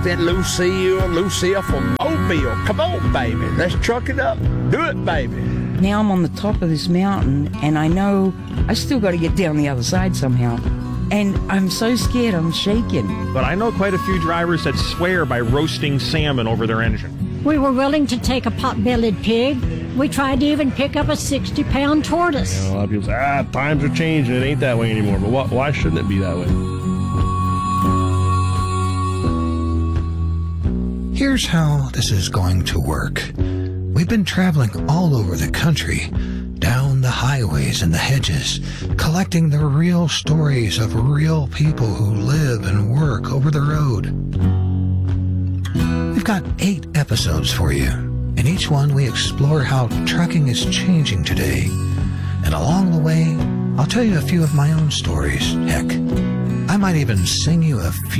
Captain Lucille from Mobile. Come on, baby. Let's truck it up. Do it, baby. Now I'm on the top of this mountain, and I know I still got to get down the other side somehow. And I'm so scared, I'm shaking. But I know quite a few drivers that swear by roasting salmon over their engine. We were willing to take a pot-bellied pig. We tried to even pick up a 60-pound tortoise. A lot of people say, times are changing. It ain't that way anymore. But why shouldn't it be that way? Here's how this is going to work. We've been traveling all over the country, down the highways and the hedges, collecting the real stories of real people who live and work over the road. We've got 8 episodes for you. In each one, we explore how trucking is changing today. And along the way, I'll tell you a few of my own stories. Heck, I might even sing you a few